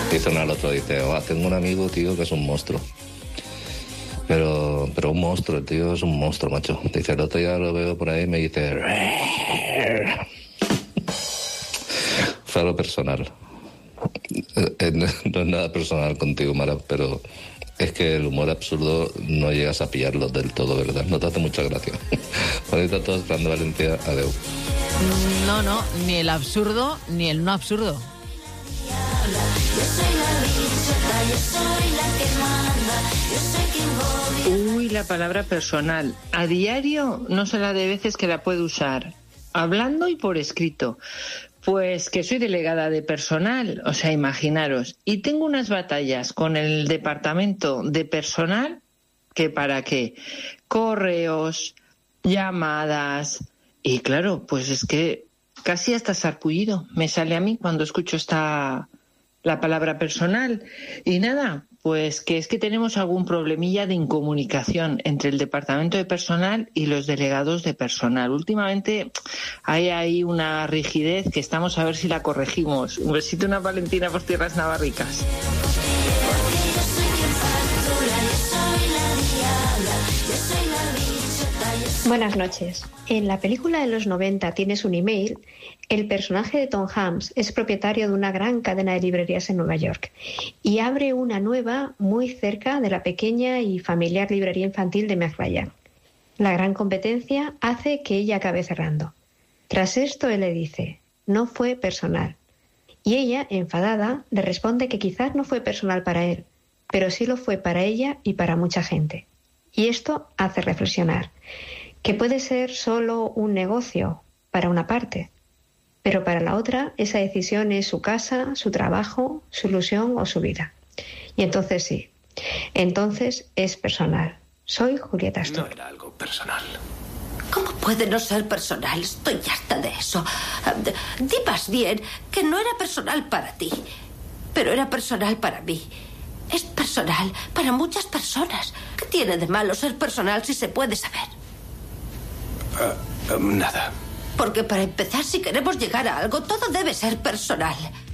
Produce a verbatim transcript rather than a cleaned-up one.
Dice uno al otro, dice, oh, tengo un amigo, tío, que es un monstruo. Pero, pero un monstruo, el tío es un monstruo, macho. Dice, el otro día lo veo por ahí y me dice... Fue algo personal. No es nada personal contigo, Mara, pero es que el humor absurdo no llegas a pillarlo del todo, ¿verdad? No te hace mucha gracia. Bonita a todos, grande Valencia, adeu. No, no, ni el absurdo ni el no absurdo. Uy, la palabra personal. A diario no sé la de veces que la puedo usar, hablando y por escrito. Pues que soy delegada de personal, o sea, imaginaros. Y tengo unas batallas con el departamento de personal, que para qué, correos, llamadas, y claro, pues es que casi hasta sarpullido me sale a mí cuando escucho esta la palabra personal. Y nada, pues que es que tenemos algún problemilla de incomunicación entre el departamento de personal y los delegados de personal. Últimamente hay ahí una rigidez que estamos a ver si la corregimos. Un besito, una Valentina por tierras navarricas. Buenas noches. En la película de los noventa Tienes un email, el personaje de Tom Hanks es propietario de una gran cadena de librerías en Nueva York y abre una nueva muy cerca de la pequeña y familiar librería infantil de Meg Ryan. La gran competencia hace que ella acabe cerrando. Tras esto, él le dice, no fue personal. Y ella, enfadada, le responde que quizás no fue personal para él, pero sí lo fue para ella y para mucha gente. Y esto hace reflexionar, que puede ser solo un negocio para una parte, pero para la otra esa decisión es su casa, su trabajo, su ilusión o su vida. Y entonces sí, entonces es personal. Soy Julieta Astor. No era algo personal. ¿Cómo puede no ser personal? Estoy harta de eso. Di más bien que no era personal para ti, pero era personal para mí. Es personal para muchas personas. ¿Qué tiene de malo ser personal si se puede saber? Uh, um, nada. Porque para empezar, si queremos llegar a algo, todo debe ser personal.